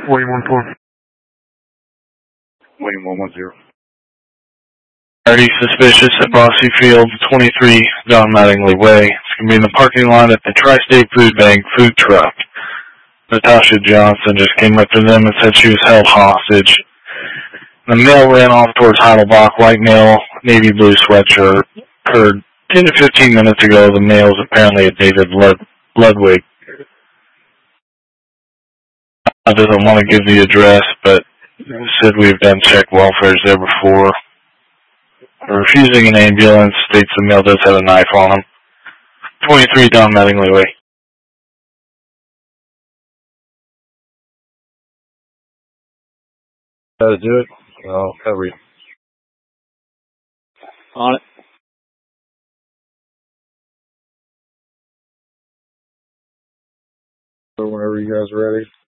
William 1-4. William 110. Already suspicious at Bossy Field, 23 Don Mattingly Way. It's going to be in the parking lot at the Tri-State Food Bank food truck. Natasha Johnson just came up to them and said she was held hostage. The male ran off towards Heidelbach, white male, navy blue sweatshirt. Occurred 10 to 15 minutes ago. The male is apparently a David Ludwig. I doesn't want to give the address, but said we've done check welfares there before. Refusing an ambulance, states the male does have a knife on him. 23 Don Mattingly Way. How to do it? I'll cover you. On it. So whenever you guys are ready.